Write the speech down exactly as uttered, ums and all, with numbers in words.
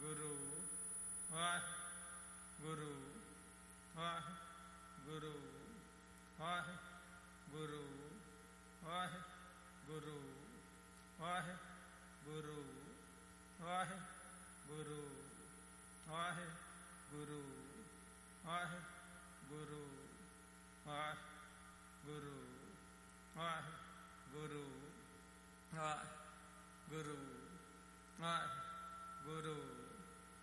Guru Waheguru Waheguru Waheguru Waheguru Waheguru Waheguru Waheguru Waheguru Waheguru Waheguru Waheguru Waheguru